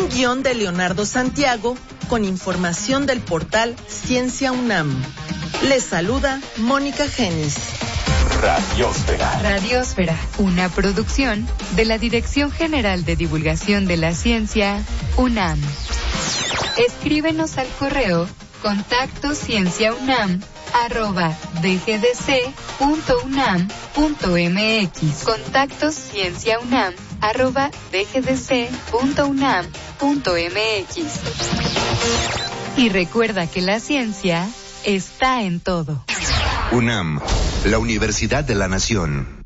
Un guión de Leonardo Santiago con información del portal Ciencia UNAM. Les saluda Mónica Genis. Radiósfera. Radiósfera, una producción de la Dirección General de Divulgación de la Ciencia, UNAM. Escríbenos al correo contactocienciaunam@dgdc.unam.mx. contactocienciaunam@dgdc.unam.mx. Y recuerda que la ciencia está en todo. UNAM, la Universidad de la Nación.